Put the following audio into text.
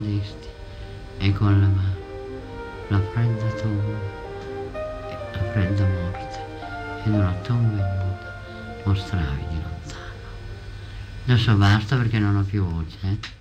desti e con la mano la fredda tomba, la fredda morte ed una tomba ignuda mostravi di lontano. Adesso basta perché non ho più voce,